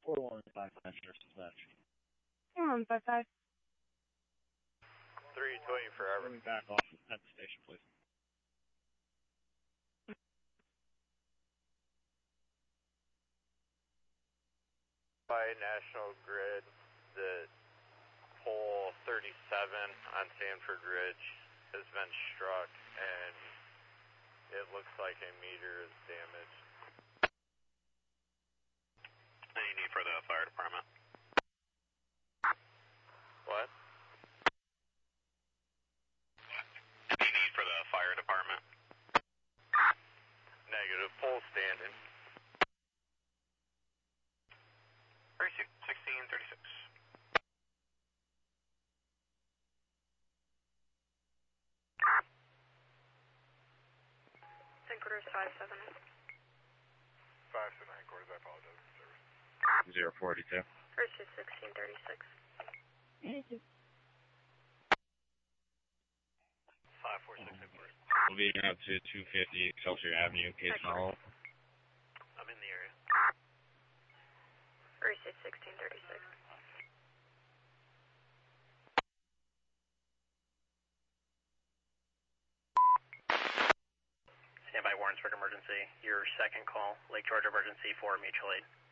4155 dispatch. 4155. 320 forever. Coming back off at the station, please. By National Grid, the pole 37 on Sanford Ridge has been struck and it looks like a meter is damaged. Any need for the fire department? What? Any need for the fire department? Negative, pole standing. 1636. Headquarters 579. 579 headquarters, I apologize for service. 042. First is 1636. 546 headquarters. We'll be out to 250 Excelsior Avenue, case follow. I'm in the area. First is 1636. Standby Warrensburg emergency. Your second call, Lake George emergency for mutual aid.